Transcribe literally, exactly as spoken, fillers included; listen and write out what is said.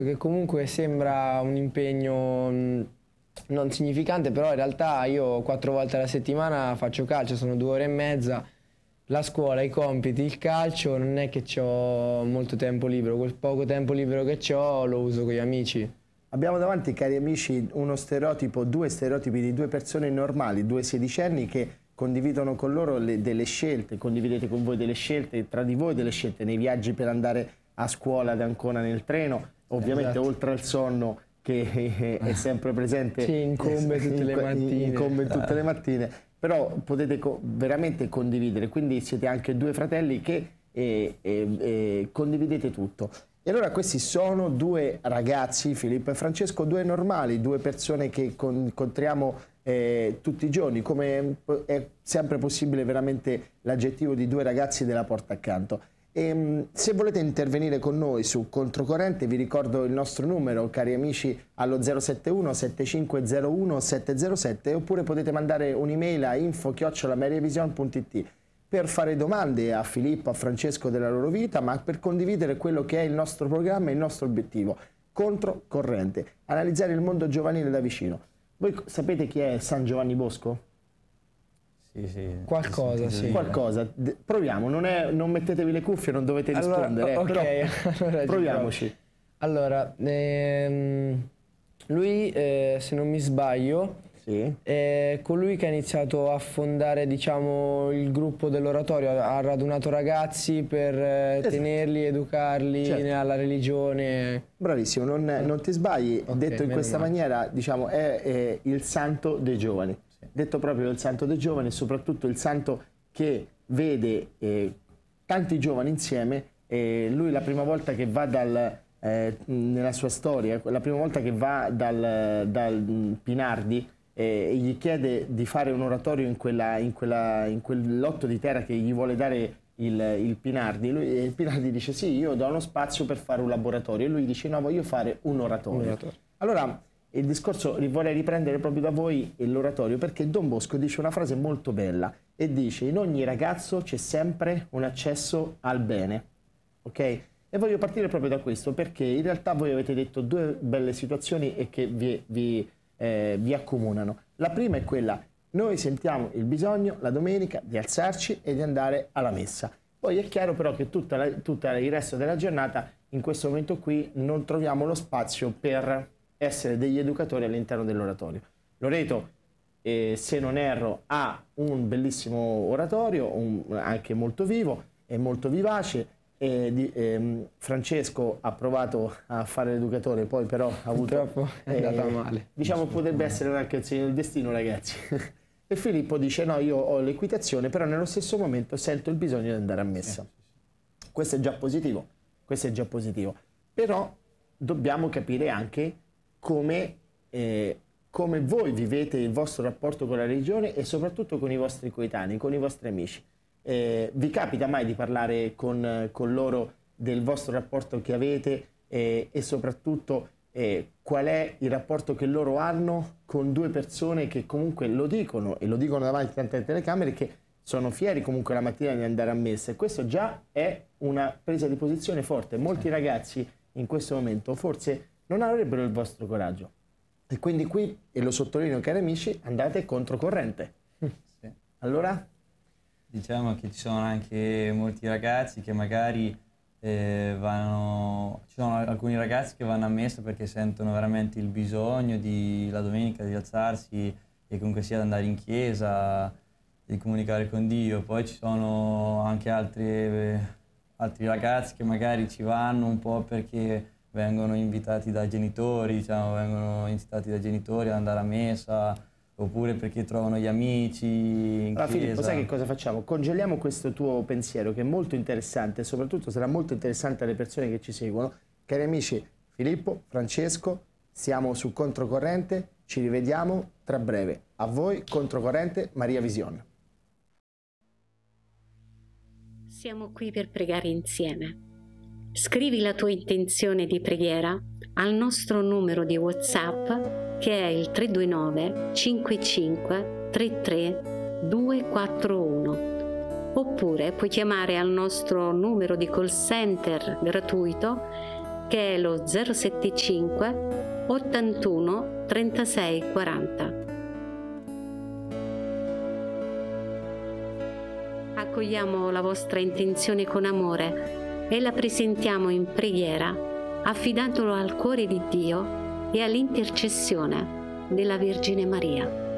che comunque sembra un impegno mh, non significante, però in realtà io quattro volte alla settimana faccio calcio, sono due ore e mezza, la scuola, i compiti, il calcio, non è che ho molto tempo libero, quel poco tempo libero che ho lo uso con gli amici. Abbiamo davanti, cari amici, uno stereotipo, due stereotipi di due persone normali, due sedicenni che condividono con loro le, delle scelte, condividete con voi delle scelte, tra di voi delle scelte, nei viaggi per andare a scuola ad Ancona nel treno, ovviamente esatto. Oltre al sonno che è sempre presente, sì, incombe tutte le mattine, incombe tutte le mattine, però potete co veramente condividere, quindi siete anche due fratelli che eh, eh, eh, condividete tutto. E allora questi sono due ragazzi, Filippo e Francesco, due normali, due persone che incontriamo eh, tutti i giorni, come è sempre possibile veramente l'aggettivo di due ragazzi della porta accanto. E, se volete intervenire con noi su Controcorrente vi ricordo il nostro numero, cari amici, allo zero sette uno sette cinque zero uno sette zero sette, oppure potete mandare un'email a info chiocciola mariavision punto it per fare domande a Filippo, a Francesco della loro vita, ma per condividere quello che è il nostro programma e il nostro obiettivo. Controcorrente, analizzare il mondo giovanile da vicino. Voi sapete chi è San Giovanni Bosco? Sì, sì. Qualcosa, sì. Qualcosa. Proviamo, non, è, non mettetevi le cuffie, non dovete rispondere. Allora, eh, ok, però allora proviamoci. Allora, ehm, lui, eh, se non mi sbaglio, sì. è colui che ha iniziato a fondare, diciamo, il gruppo dell'oratorio, ha radunato ragazzi per eh, esatto. tenerli, educarli certo. alla religione. Bravissimo, non, non ti sbagli, okay, detto in questa male. maniera, diciamo, è, è il santo dei giovani. Detto proprio il santo dei giovani e soprattutto il santo che vede eh, tanti giovani insieme. E lui la prima volta che va dal, eh, nella sua storia, la prima volta che va dal, dal Pinardi eh, e gli chiede di fare un oratorio in, quella, in, quella, in quel lotto di terra che gli vuole dare il, il Pinardi, lui, il Pinardi dice sì, io do uno spazio per fare un laboratorio, e lui dice no, voglio fare un oratorio. Un oratorio. Allora il discorso vorrei riprendere proprio da voi l'oratorio, perché Don Bosco dice una frase molto bella e dice: in ogni ragazzo c'è sempre un accesso al bene, ok? E voglio partire proprio da questo, perché in realtà voi avete detto due belle situazioni e che vi, vi, eh, vi accomunano. La prima è quella: noi sentiamo il bisogno la domenica di alzarci e di andare alla messa. Poi è chiaro però che tutta la, tutta il resto della giornata, in questo momento qui, non troviamo lo spazio per essere degli educatori all'interno dell'oratorio. Loreto, eh, se non erro, ha un bellissimo oratorio, un, anche molto vivo e molto vivace. E di, ehm, Francesco ha provato a fare l'educatore, poi però ha avuto... Purtroppo è eh, andata male. Diciamo potrebbe essere anche il segno del destino, ragazzi. E Filippo dice no, io ho l'equitazione, però nello stesso momento sento il bisogno di andare a messa. Questo è già positivo, questo è già positivo. Però dobbiamo capire anche come, eh, come voi vivete il vostro rapporto con la religione e soprattutto con i vostri coetanei, con i vostri amici. Eh, vi capita mai di parlare con, con loro del vostro rapporto che avete eh, e soprattutto eh, qual è il rapporto che loro hanno con due persone che comunque lo dicono e lo dicono davanti a tante telecamere, che sono fieri comunque la mattina di andare a messa, e questo già è una presa di posizione forte. Molti ragazzi in questo momento forse non avrebbero il vostro coraggio, e quindi qui, e lo sottolineo cari amici, andate controcorrente. Sì. Allora? Diciamo che ci sono anche molti ragazzi che magari eh, vanno, ci sono alcuni ragazzi che vanno a messa perché sentono veramente il bisogno di la domenica di alzarsi e comunque sia di andare in chiesa, di comunicare con Dio. Poi ci sono anche altri, eh, altri ragazzi che magari ci vanno un po' perché vengono invitati dai genitori, diciamo, vengono invitati dai genitori ad andare a messa, oppure perché trovano gli amici in allora, chiesa. Filippo, sai che cosa facciamo? Congeliamo questo tuo pensiero che è molto interessante e soprattutto sarà molto interessante alle persone che ci seguono. Cari amici, Filippo, Francesco, siamo su Controcorrente, ci rivediamo tra breve. A voi Controcorrente, Maria Vision. Siamo qui per pregare insieme. Scrivi la tua intenzione di preghiera al nostro numero di WhatsApp, che è il tre due nove cinque cinque tre tre due quattro uno, oppure puoi chiamare al nostro numero di call center gratuito che è lo zero sette cinque ottantuno trentasei quaranta. Accogliamo la vostra intenzione con amore e la presentiamo in preghiera, affidandolo al cuore di Dio e all'intercessione della Vergine Maria.